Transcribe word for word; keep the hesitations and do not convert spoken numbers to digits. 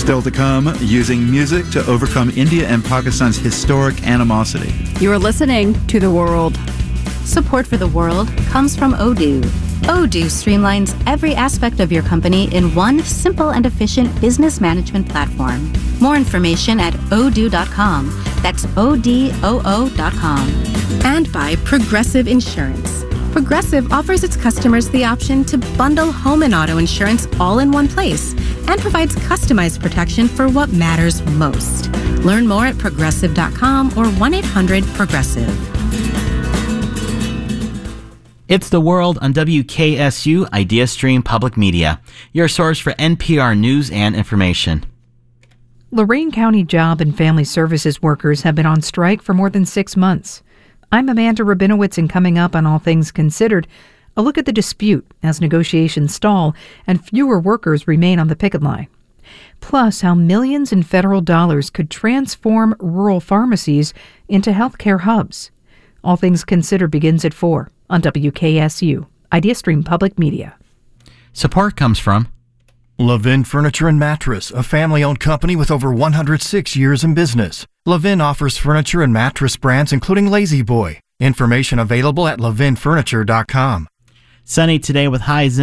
Still to come, using music to overcome India and Pakistan's historic animosity. You are listening to The World. Support for The World comes from Odoo. Odoo streamlines every aspect of your company in one simple and efficient business management platform. More information at odoo dot com. That's O D O O dot com. And by Progressive Insurance. Progressive offers its customers the option to bundle home and auto insurance all in one place and provides customized protection for what matters most. Learn more at progressive dot com or one eight hundred progressive. It's The World on W K S U IdeaStream Public Media, your source for N P R news and information. Lorain County Job and Family Services workers have been on strike for more than six months. I'm Amanda Rabinowitz, and coming up on All Things Considered, a look at the dispute as negotiations stall and fewer workers remain on the picket line. Plus, how millions in federal dollars could transform rural pharmacies into healthcare hubs. All Things Considered begins at four on W K S U, IdeaStream Public Media. Support comes from Levin Furniture and Mattress, a family-owned company with over one hundred six years in business. Levin offers furniture and mattress brands including La-Z-Boy. Information available at levin furniture dot com. Sunny today with highs